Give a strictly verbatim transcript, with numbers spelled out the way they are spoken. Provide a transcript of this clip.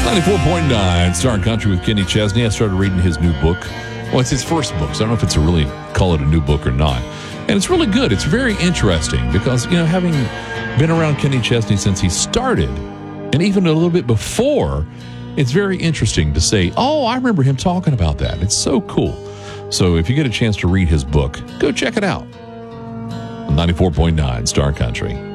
ninety-four point nine Star Country with Kenny Chesney. I started reading his new book. Well, it's his first book, so I don't know if it's a really call it a new book or not. And it's really good. It's very interesting because, you know, having been around Kenny Chesney since he started, and even a little bit before, it's very interesting to say, oh, I remember him talking about that. It's so cool. So if you get a chance to read his book, go check it out. ninety-four point nine Star Country.